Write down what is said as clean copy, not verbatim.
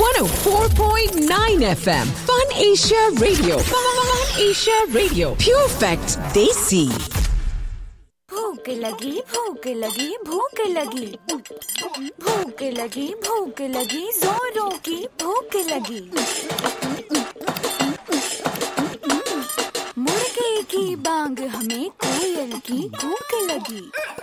104.9 FM Fun Asia Radio. Fun Asia Radio. Pure Facts Desi. भूख लगी भूख लगी भूख लगी भूख लगी भूख लगी जोरों की भूख लगी